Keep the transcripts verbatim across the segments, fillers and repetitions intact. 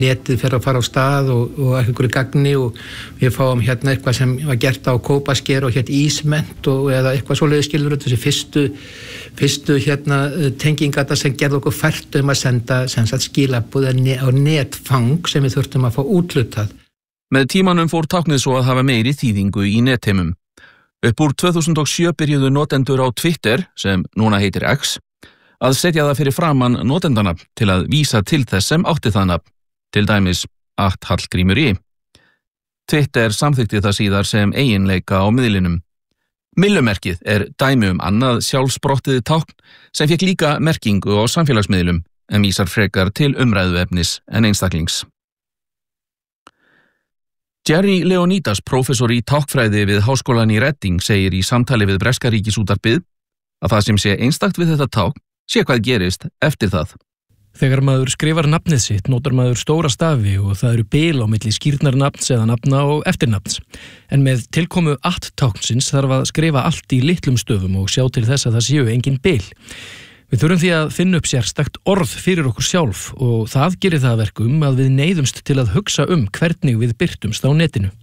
netið fer að fara á stað og, og einhverju gagni og við fáum hérna eitthvað sem var gert á kópasker og hérna ísment og eða eitthvað svoleiðis skilur þessi fyrstu, fyrstu hérna tengingata sem gerði okkur fært um að senda sem sagt skilaboð á netfang sem við þurftum að fá úthlutað. Með tímanum fór táknið svo að hafa meiri þýðingu í netheimum. Upp úr tvö þúsund og sjö byrjuðu notendur á Twitter, sem núna heitir X, að setja það fyrir framan notendana til að vísa til þess sem átti það nafn. Til dæmis at Hallgrímur í. Twitter samþykkti það síðar sem eiginleika á miðlinum. Millumerkið er dæmi um annað sjálfsprottið tákn sem fékk líka merkingu á samfélagsmiðlum en vísar frekar til umræðuefnis en einstaklings. Jerry Leonidas, prófessor í táknfræði við háskólann í Reading, segir í samtali við breska ríkisútvarpið að það sem sé einstakt við þetta tákn sé hvað gerist eftir það. Þegar maður skrifar nafnið sitt notar maður stóra stafi og það eru bil á milli skírnarnafns eða nafna og eftirnafns. En með tilkomu at-táknsins þarf að skrifa allt í litlum stöfum og sjá til þess að það séu engin bil. Við þurfum því að finna upp sérstakt orð fyrir okkur sjálf og það gerir það verkum að við neyðumst til að hugsa um hvernig við birtumst á netinu.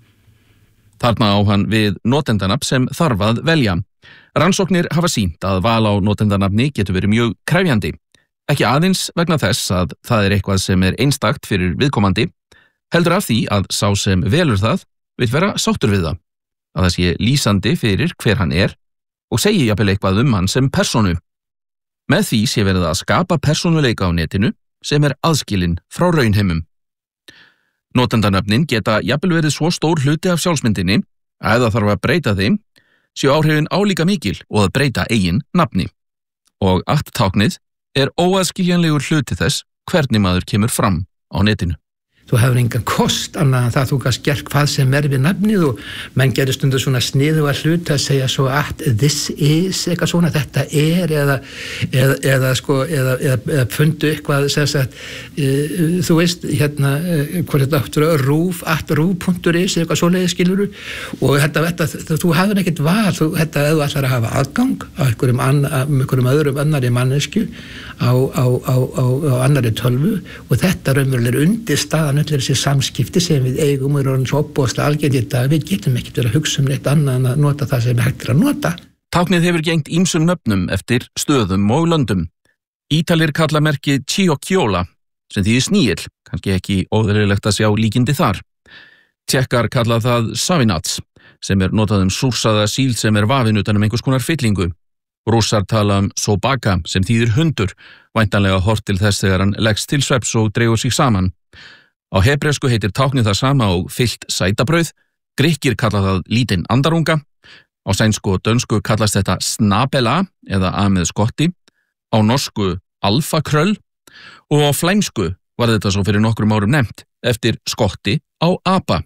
Þarna á hann við notendanafn sem þarf að velja. Rannsóknir hafa sýnt að val á notendanafni getur verið mjög krefjandi. Ekki aðeins vegna þess að það er eitthvað sem er einstakt fyrir viðkomandi, heldur af því að sá sem velur það vill vera sáttur við það, að það sé lýsandi fyrir hver hann er og segi jafnvel eitthvað um hann sem persónu. Með því sé verið að skapa persónuleika á netinu sem er aðskilinn frá raunheimum. Notendanöfnin geta jafnvel verið svo stór hluti af sjálfsmyndinni að ef það þarf að breyta þeim, séu áhrifin álíka mikil og að breyta eigin nafni. Og at-táknið er óaðskiljanlegur hluti þess hvernig maður kemur fram á netinu. Þú hefur engan kost annað en það að þú gast gert hvað sem er við nafnið og menn gerir stundu svona sniðuga hluti að segja svo at this is eitthvað svona, þetta er eða, eða, eða sko eða, eða, eða fundu eitthvað sem sagt, uh, þú veist hérna uh, hvað þetta áttur rúf, at rúf.is eitthvað svoleiðis skiluru og þetta, þetta þú hafður ekkert val, þú, þetta eða þú ætlar að hafa aðgang á einhverjum, anna, einhverjum öðrum annari mannesku á, á, á, á, á annari tölvu og þetta raunverulega er undir staðan allir þessi samskipti sem við eigum og erum svo opbóðslega algengt í þetta, við getum ekkert verið að hugsa um neitt annað en að nota það sem er hægt að nota. Táknið hefur gengt ýmsum nöfnum eftir stöðum og löndum. Ítalir kalla merkið Ciocchiola, sem þýðir sníill, kannski ekki óðurlegt að sjá líkindi þar. Tékkar kalla það Savinats, sem er notað um súrsaða síld sem er vafin utan um einhvers konar fyllingu. Rússar tala um sobaka, sem þýðir hundur, væntanlega hort til þess þegar hann leggst til svefns og dregur sig saman. Á hebresku heitir táknið það sama og fyllt sætabrauð, Grikkir kalla það lítinn andarunga, á sænsku og dönsku kallast þetta snabela eða a með skotti, á norsku alfakröll og á flæmsku var þetta svo fyrir nokkrum árum nefnt eftir skotti á apa.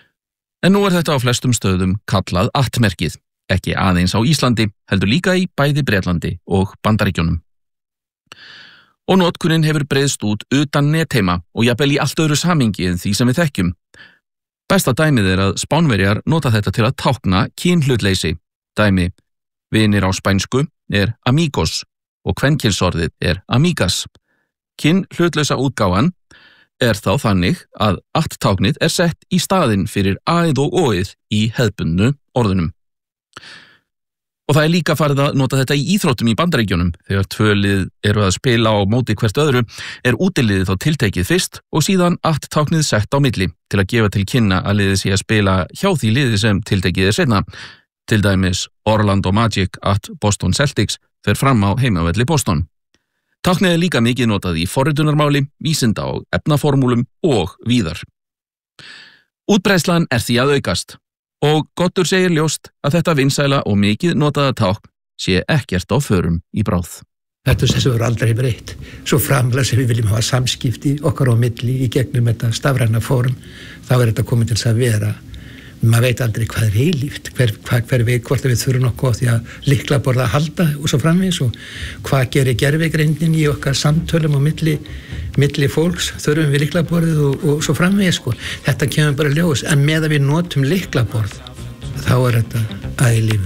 En nú er þetta á flestum stöðum kallað at-merkið, ekki aðeins á Íslandi, heldur líka í bæði Bretlandi og Bandaríkjunum. Og notkunin hefur breiðst út utan netheima og jafnvel í allt öðru samhengi en því sem við þekkjum. Besta dæmið er að Spánverjar nota þetta til að tákna kynhlutleysi. Dæmi, vinir á spænsku er amigos og kvenkynsorðið er amigas. Kynhlutlausa útgáfan er þá þannig að at-táknið er sett í staðinn fyrir a-ið og o-ið í hefðbundnu orðunum. Og það er líka farið að nota þetta í íþróttum í Bandaríkjunum. Þegar tvö lið eru að spila á móti hvert öðru er útiliðið þá tiltekið fyrst og síðan at-táknið sett á milli til að gefa til kynna að liðið sé að spila hjá því liði sem tiltekið er seinna. Til dæmis Orlando Magic at Boston Celtics fer fram á heimavelli Boston. Táknið er líka mikið notað í forritunarmáli, vísinda og efnaformúlum og víðar. Útbreiðslan er því að aukast. Og Gottur segir ljóst að þetta vinsæla og mikið notaða tákn sé ekkert á förum í bráð. Þetta er þessu verður aldrei breytt. Svo framlega sem við viljum hafa samskipti okkar á milli í gegnum þetta stafræna fórum, þá er þetta komið til þess að vera. Maður veit aldrei hvað er eilíft, hver, hver, hver við, hvort við þurfum nokkuð á því að lyklaborða að halda og svo framvegis og hvað gerir gervigreindin í okkar samtölum á milli, milli fólks, þurfum við lyklaborðið og, og svo framvegis sko. Þetta kemur bara ljós, en með að við notum lyklaborð, þá er þetta að eilífu.